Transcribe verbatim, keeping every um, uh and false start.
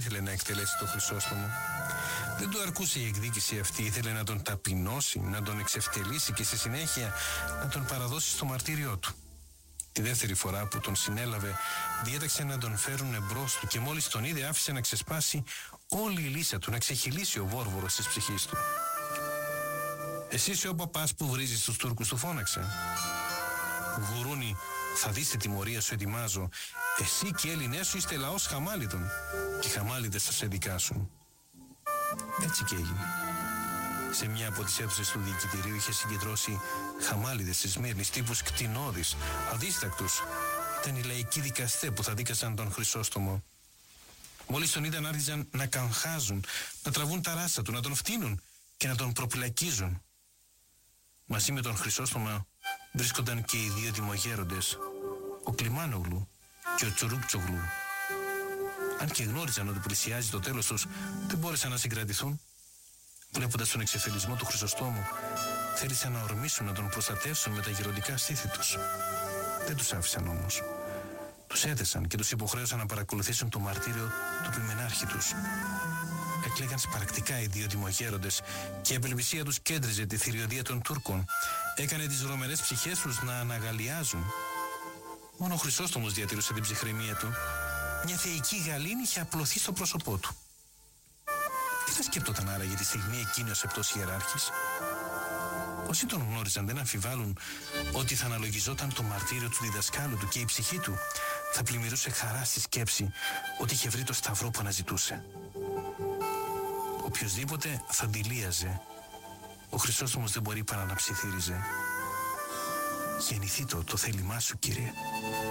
ήθελε να εκτελέσει το Χρυσόστομο. Δεν του αρκούσε η εκδίκηση αυτή, ήθελε να τον ταπεινώσει, να τον εξευτελίσει και στη συνέχεια να τον παραδώσει στο μαρτύριό του. Τη δεύτερη φορά που τον συνέλαβε, διέταξε να τον φέρουν εμπρός του και μόλις τον είδε άφησε να ξεσπάσει όλη η λύσα του, να ξεχυλήσει ο βόρβορος της ψυχής του. «Εσύ είσαι ο παπάς που βρίζεις τους Τούρκους», του φώναξε. «Γουρούνι, θα δεις τη τιμωρία σου, ετοιμάζω. Εσύ και οι Έλληνές σου είστε λαός χαμάλιτων και οι χαμάλιτες θα σε δικάσουν». Έτσι και έγινε. Σε μια από τις αίθουσες του διοικητηρίου είχε συγκεντρώσει χαμάλιδες της Σμύρνης, τύπους κτηνώδεις, αδίστακτους. Ήταν οι λαϊκοί δικαστές που θα δίκασαν τον Χρυσόστομο. Μόλις τον είδαν άρχιζαν να καγχάζουν, να τραβούν τα ράσα του, να τον φτύνουν και να τον προπυλακίζουν. Μαζί με τον Χρυσόστομο βρίσκονταν και οι δύο τιμογέροντες, ο Κλιμάνογλου και ο Τσουρούκτσογλου. Αν και γνώριζαν ότι πλησιάζει το τέλος τους, δεν μπόρεσαν να συγκρατηθούν. Βλέποντας τον εξεφελισμό του Χρυσοστόμου, θέλησαν να ορμήσουν, να τον προστατεύσουν με τα γεροντικά στήθη τους. Δεν τους άφησαν όμως. Τους έθεσαν και τους υποχρέωσαν να παρακολουθήσουν το μαρτύριο του πλημενάρχη τους. Έκλαιγαν σπαρακτικά οι δύο τιμογέροντες και η απελπισία τους κέντριζε τη θηριωδία των Τούρκων. Έκανε τις ρωμερές ψυχές τους να αναγαλιάζουν. Μόνο ο Χρυσόστομος διατηρούσε την ψυχραιμία του. Μια θεϊκή γαλήνη είχε απλωθεί στο πρόσωπό του. Τι θα σκέπτονταν άραγε τη στιγμή εκείνη ο σεπτός ιεράρχης? Όσοι τον γνώριζαν δεν αμφιβάλλουν ότι θα αναλογιζόταν το μαρτύριο του διδασκάλου του και η ψυχή του θα πλημμυρούσε χαρά στη σκέψη ότι είχε βρει το σταυρό που αναζητούσε. Οποιοσδήποτε θα αντιλίαζε. Ο Χρυσόστομος δεν μπορεί παρά να ψιθύριζε. Γεννηθεί το, το θέλημά σου, Κύριε.